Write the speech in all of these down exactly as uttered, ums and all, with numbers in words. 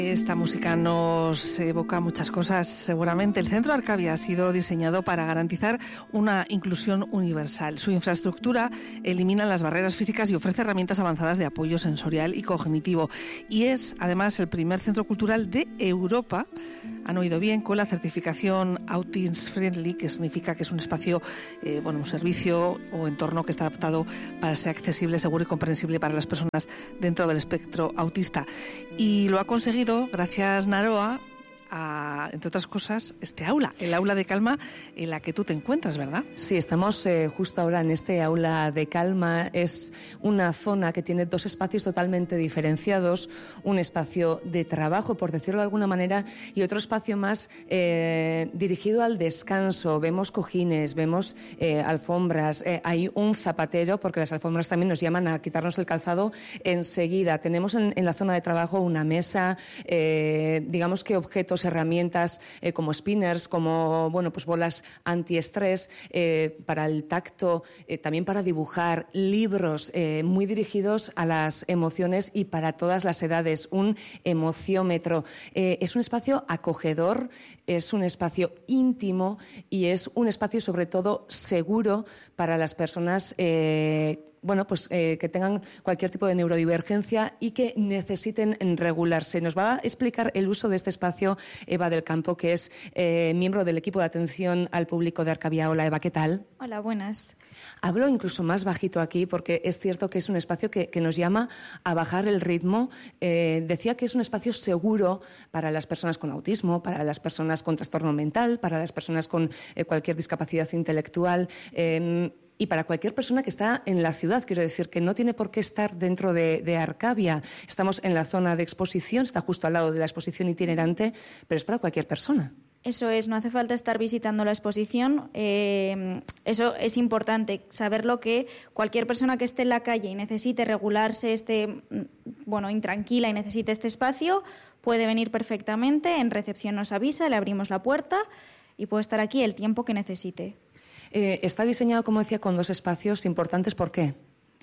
Esta música nos evoca muchas cosas. Seguramente el Centro Arcavia ha sido diseñado para garantizar una inclusión universal. Su infraestructura elimina las barreras físicas y ofrece herramientas avanzadas de apoyo sensorial y cognitivo. Y es, además, el primer centro cultural de Europa, han oído bien, con la certificación Autism Friendly, que significa que es un espacio, eh, bueno, un servicio o entorno que está adaptado para ser accesible, seguro y comprensible para las personas dentro del espectro autista. Y lo ha conseguido gracias, Naroa, a, entre otras cosas, este aula, el aula de calma en la que tú te encuentras, ¿verdad? Sí, estamos eh, justo ahora en este aula de calma. Es una zona que tiene dos espacios totalmente diferenciados, un espacio de trabajo, por decirlo de alguna manera, y otro espacio más eh, dirigido al descanso. Vemos cojines, vemos eh, alfombras, eh, hay un zapatero, porque las alfombras también nos llaman a quitarnos el calzado enseguida. Tenemos en, en la zona de trabajo una mesa, eh, digamos que objetos, herramientas eh, como spinners, como bueno pues bolas antiestrés eh, para el tacto, eh, también para dibujar, libros eh, muy dirigidos a las emociones y para todas las edades, un emociómetro. Eh, es un espacio acogedor, es un espacio íntimo y es un espacio sobre todo seguro para las personas eh, bueno, pues eh, que tengan cualquier tipo de neurodivergencia y que necesiten regularse. Nos va a explicar el uso de este espacio Eva del Campo, que es eh, miembro del equipo de atención al público de Arcavia. Hola, Eva, ¿qué tal? Hola, buenas. Hablo incluso más bajito aquí porque es cierto que es un espacio que, que nos llama a bajar el ritmo. Eh, decía que es un espacio seguro para las personas con autismo, para las personas con trastorno mental, para las personas con eh, cualquier discapacidad intelectual. Eh, Y para cualquier persona que está en la ciudad, quiero decir, que no tiene por qué estar dentro de, de Arcavia. Estamos en la zona de exposición, está justo al lado de la exposición itinerante, pero es para cualquier persona. Eso es, no hace falta estar visitando la exposición. Eh, eso es importante, saberlo, que cualquier persona que esté en la calle y necesite regularse, esté, bueno, intranquila y necesite este espacio, puede venir perfectamente. En recepción nos avisa, le abrimos la puerta y puede estar aquí el tiempo que necesite. Eh, está diseñado, como decía, con dos espacios importantes. ¿Por qué?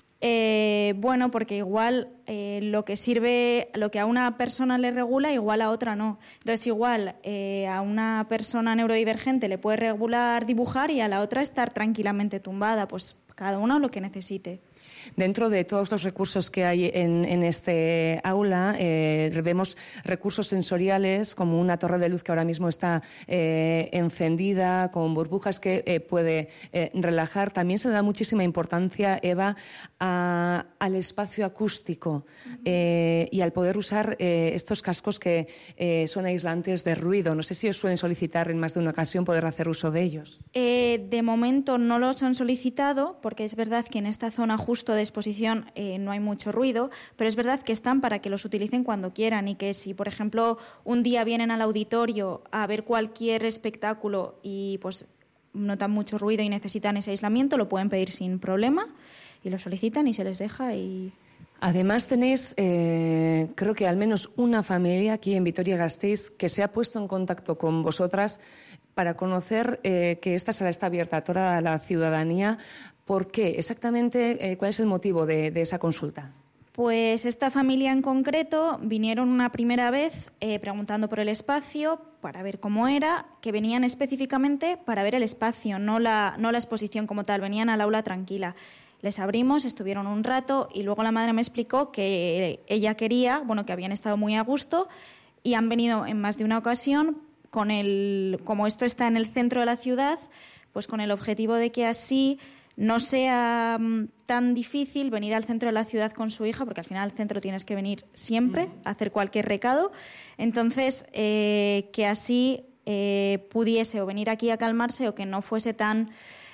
Eh, bueno, porque igual eh, lo que sirve, lo que a una persona le regula, igual a otra no. Entonces, igual eh, a una persona neurodivergente le puede regular dibujar y a la otra estar tranquilamente tumbada. Pues cada uno lo que necesite. Dentro de todos los recursos que hay en, en este aula, eh, vemos recursos sensoriales como una torre de luz que ahora mismo está eh, encendida con burbujas que eh, puede eh, relajar. También se le da muchísima importancia, Eva, a, al espacio acústico eh, y al poder usar eh, estos cascos que eh, son aislantes de ruido. No sé si os suelen solicitar en más de una ocasión poder hacer uso de ellos. Eh, de momento no los han solicitado, porque es verdad que en esta zona justo de exposición eh, no hay mucho ruido, pero es verdad que están para que los utilicen cuando quieran y que si, por ejemplo, un día vienen al auditorio a ver cualquier espectáculo y pues notan mucho ruido y necesitan ese aislamiento, lo pueden pedir sin problema y lo solicitan y se les deja. Y además tenéis, eh, creo que al menos una familia aquí en Vitoria-Gasteiz que se ha puesto en contacto con vosotras para conocer eh, que esta sala está abierta a toda la ciudadanía. ¿Por qué? Exactamente, eh, ¿cuál es el motivo de, de esa consulta? Pues esta familia en concreto vinieron una primera vez eh, preguntando por el espacio para ver cómo era, que venían específicamente para ver el espacio, no la, no la exposición como tal, venían al aula tranquila. Les abrimos, estuvieron un rato y luego la madre me explicó que ella quería, bueno, que habían estado muy a gusto y han venido en más de una ocasión con el, como esto está en el centro de la ciudad, pues con el objetivo de que así no sea um, tan difícil venir al centro de la ciudad con su hija, porque al final al centro tienes que venir siempre a hacer cualquier recado. Entonces, eh, que así eh, pudiese o venir aquí a calmarse o que no fuese tan,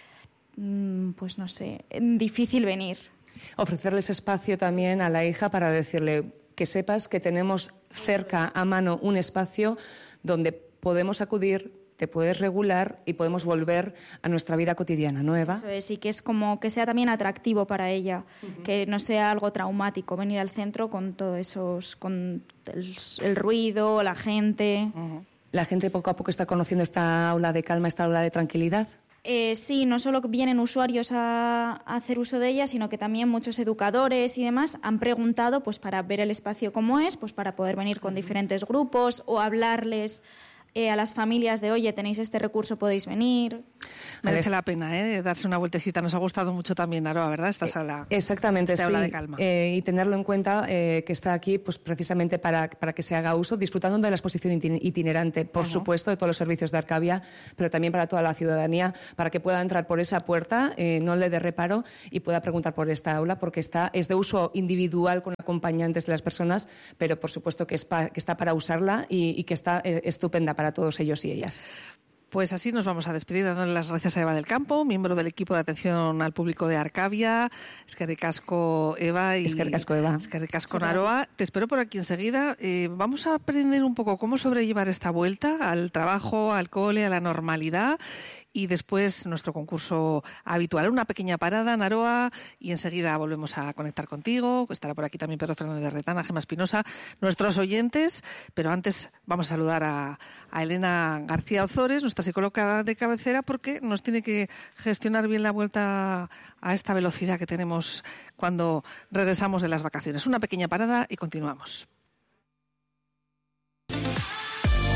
mm, pues no sé, difícil venir. Ofrecerles espacio también a la hija para decirle que sepas que tenemos cerca a mano un espacio donde podemos acudir, te puedes regular y podemos volver a nuestra vida cotidiana, ¿no, Eva? Eso es, y que es como que sea también atractivo para ella, uh-huh. Que no sea algo traumático venir al centro con todo esos, con el, el ruido, la gente. Uh-huh. ¿La gente poco a poco está conociendo esta aula de calma, esta aula de tranquilidad? Eh, sí, no solo vienen usuarios a, a hacer uso de ella, sino que también muchos educadores y demás han preguntado pues para ver el espacio cómo es, pues para poder venir con diferentes grupos o hablarles eh, a las familias de, oye, tenéis este recurso, podéis venir. Merece la pena, ¿eh? Darse una vueltecita. Nos ha gustado mucho también, Aroa, ¿verdad? Esta sala. Exactamente, esta sí. aula de calma. Eh, y tenerlo en cuenta eh, que está aquí pues precisamente para, para que se haga uso, disfrutando de la exposición itinerante, por uh-huh. supuesto, de todos los servicios de Arcavia, pero también para toda la ciudadanía, para que pueda entrar por esa puerta, eh, no le dé reparo y pueda preguntar por esta aula, porque está es de uso individual con acompañantes de las personas, pero por supuesto que, es pa, que está para usarla y, y que está eh, estupenda para todos ellos y ellas. Pues así nos vamos a despedir, dándole las gracias a Eva del Campo, miembro del equipo de atención al público de Arcavia. Eskerrik asko, Eva. Y Eskerrik asko, Eva. Eskerrik asko, Aroa. Te espero por aquí enseguida. Eh, vamos a aprender un poco cómo sobrellevar esta vuelta al trabajo, al cole, a la normalidad. Y después nuestro concurso habitual. Una pequeña parada, Naroa, y enseguida volvemos a conectar contigo. Estará por aquí también Pedro Fernández de Retana, Gemma Espinosa, nuestros oyentes. Pero antes vamos a saludar a, a Elena García Ozores, nuestra psicóloga de cabecera, porque nos tiene que gestionar bien la vuelta a esta velocidad que tenemos cuando regresamos de las vacaciones. Una pequeña parada y continuamos.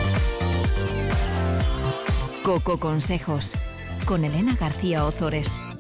Coco Consejos, con Elena García Ozores.